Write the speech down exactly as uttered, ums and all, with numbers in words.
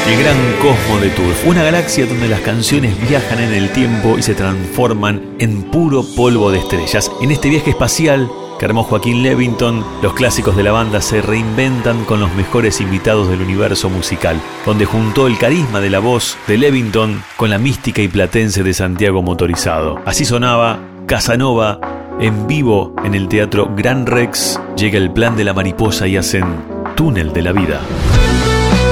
El gran cosmo de Turf, una galaxia donde las canciones viajan en el tiempo y se transforman en puro polvo de estrellas. En este viaje espacial que armó Joaquín Levington, los clásicos de la banda se reinventan con los mejores invitados del universo musical, donde juntó el carisma de la voz de Levington con la mística y platense de Santiago Motorizado. Así sonaba Casanova en vivo en el Teatro Gran Rex. Llega el Plan de la Mariposa y hacen Túnel de la Vida.